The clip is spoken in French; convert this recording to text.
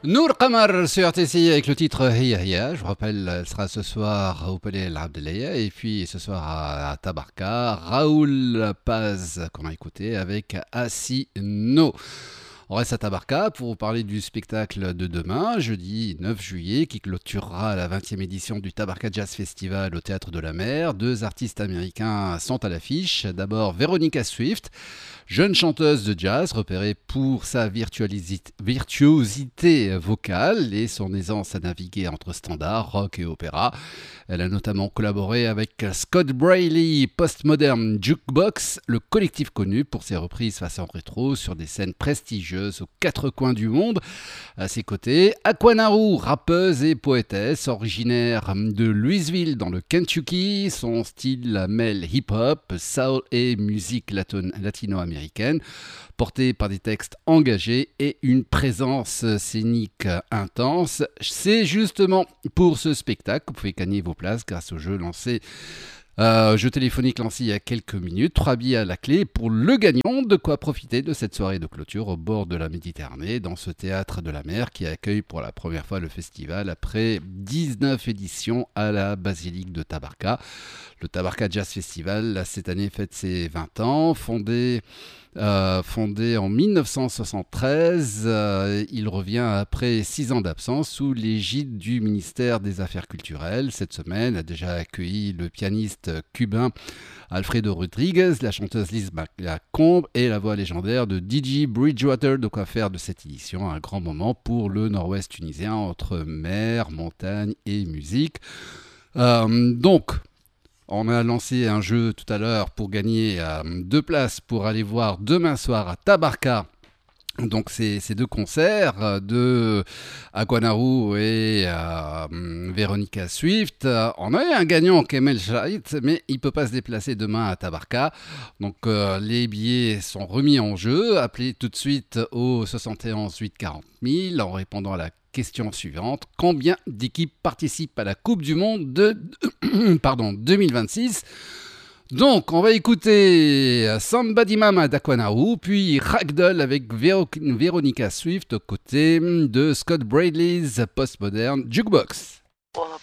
Nour Qamar sur RTC avec le titre Hiya Hiya. Je vous rappelle, elle sera ce soir au Palais El Abdelaya et puis ce soir à Tabarka. Raoul Paz qu'on a écouté avec Asino. On reste à Tabarka pour vous parler du spectacle de demain, jeudi 9 juillet, qui clôturera la 20e édition du Tabarka Jazz Festival au Théâtre de la Mer. Deux artistes américains sont à l'affiche. D'abord Veronica Swift, jeune chanteuse de jazz repérée pour sa virtuosité vocale et son aisance à naviguer entre standard, rock et opéra. Elle a notamment collaboré avec Scott Brailey, Postmodern Jukebox, le collectif connu pour ses reprises façon rétro sur des scènes prestigieuses aux quatre coins du monde. À ses côtés, Aquanaru, rappeuse et poétesse, originaire de Louisville dans le Kentucky. Son style mêle hip-hop, soul et musique latino-américaine, porté par des textes engagés et une présence scénique intense. C'est justement pour ce spectacle que vous pouvez gagner vos places grâce au jeu lancé jeu téléphonique lancé il y a quelques minutes. 3 billets à la clé pour le gagnant. De quoi profiter de cette soirée de clôture au bord de la Méditerranée, dans ce théâtre de la mer qui accueille pour la première fois le festival après 19 éditions à la basilique de Tabarka. Le Tabarka Jazz Festival, cette année, fête ses 20 ans. Fondé en 1973, il revient après 6 ans d'absence sous l'égide du ministère des Affaires culturelles. Cette semaine a déjà accueilli le pianiste cubain Alfredo Rodriguez, la chanteuse Liz Lacombe et la voix légendaire de DJ Bridgewater. De quoi faire de cette édition un grand moment pour le nord-ouest tunisien entre mer, montagne et musique. Donc, on a lancé un jeu tout à l'heure pour gagner 2 places pour aller voir demain soir à Tabarka. Donc ces deux concerts de Aquanaru et Veronica Swift. On a eu un gagnant, Kemel Shait, mais il ne peut pas se déplacer demain à Tabarka. Donc les billets sont remis en jeu. Appelez tout de suite au 71 8 40 000 en répondant à la question suivante. Combien d'équipes participent à la Coupe du Monde de 2026 ? Donc, on va écouter Somebody Mama d'Aquanaru, puis Ragdoll avec Veronica Swift aux côtés de Scott Braidley's Postmodern Jukebox. Well,